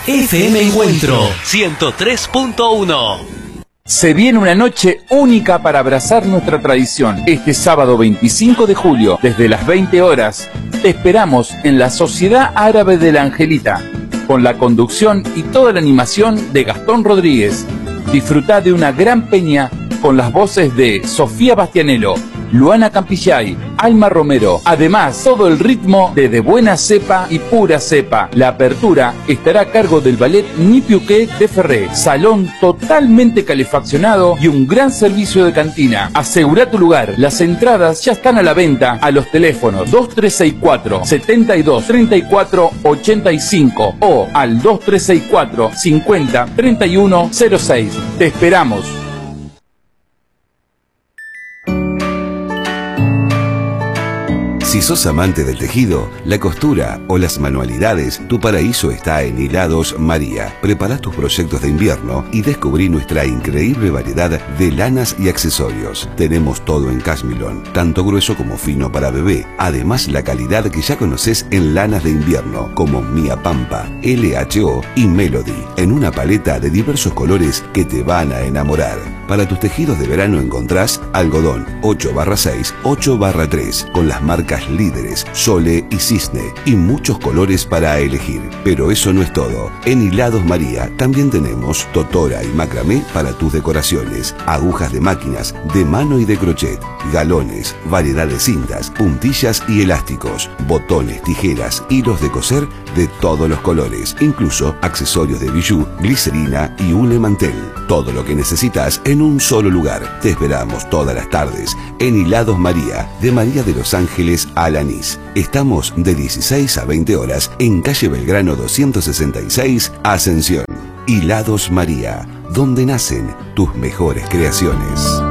FM Encuentro 103.1. Se viene una noche única para abrazar nuestra tradición. Este sábado 25 de julio, desde las 20 horas, te esperamos en la Sociedad Árabe de la Angelita, con la conducción y toda la animación de Gastón Rodríguez. Disfrutá de una gran peña con las voces de Sofía Bastianello, Luana Campillay, Alma Romero. Además, todo el ritmo de buena cepa y pura cepa. La apertura estará a cargo del ballet Ni Piuquet de Ferré. Salón totalmente calefaccionado y un gran servicio de cantina. Asegura tu lugar. Las entradas ya están a la venta a los teléfonos 2364 72 34 85 o al 2364 50 31 06. Te esperamos. Si sos amante del tejido, la costura o las manualidades, tu paraíso está en Hilados María. Prepara tus proyectos de invierno y descubrí nuestra increíble variedad de lanas y accesorios. Tenemos todo en cashmilón, tanto grueso como fino para bebé. Además, la calidad que ya conoces en lanas de invierno, como Mia Pampa, LHO y Melody, en una paleta de diversos colores que te van a enamorar. Para tus tejidos de verano encontrás algodón 8/6, 8/3, con las marcas líderes, Sole y Cisne, y muchos colores para elegir. Pero eso no es todo. En Hilados María también tenemos totora y macramé para tus decoraciones, agujas de máquinas, de mano y de crochet, galones, variedad de cintas, puntillas y elásticos, botones, tijeras, hilos de coser de todos los colores, incluso accesorios de bijú, glicerina y hule mantel. Todo lo que necesitas en un solo lugar. Te esperamos todas las tardes en Hilados María, de María de los Ángeles a Lanís. Estamos de 16 a 20 horas en calle Belgrano 266, Ascensión. Hilados María, donde nacen tus mejores creaciones.